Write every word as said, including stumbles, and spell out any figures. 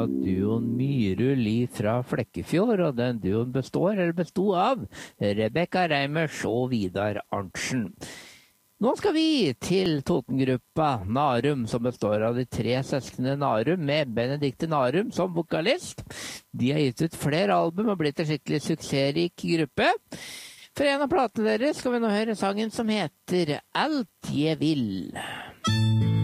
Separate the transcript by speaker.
Speaker 1: duoen Myrul fra Flekkefjord, og den duoen består, eller bestod av, Rebecca Reimers og Vidar Arntzen. Nå skal vi til Totengruppa Narum, som består av de tre søskene Narum, med Benedikte Narum som vokalist. De har gitt ut flere album og blitt en skikkelig suksessrik gruppe. For en av platene deres skal vi nå høre sangen som heter Alt jeg vil.